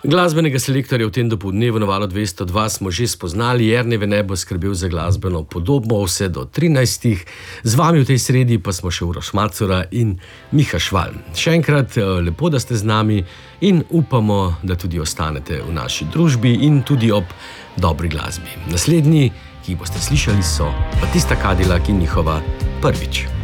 Glasbenega selektorja v tem dopoldnevu na Valu 202 smo že spoznali. Jernej Vene bo skrbel za glasbeno podobo vse do 13. Z vami v tej sredi pa smo še Uroš Macura in Miha Švalj. Še enkrat lepo, da ste z nami in upamo, da tudi ostanete v naši družbi in tudi ob dobri glasbi. Naslednji, ki jih boste slišali, so Batista Cadillac in njihova Prvič.